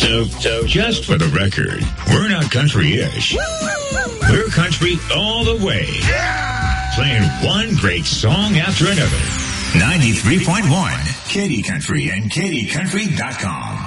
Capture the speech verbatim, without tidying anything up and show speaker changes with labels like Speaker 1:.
Speaker 1: So, so just for the record, we're not country-ish. We're country all the way. Playing one great song after another.
Speaker 2: ninety-three point one, Katy Country and Katy Country dot com.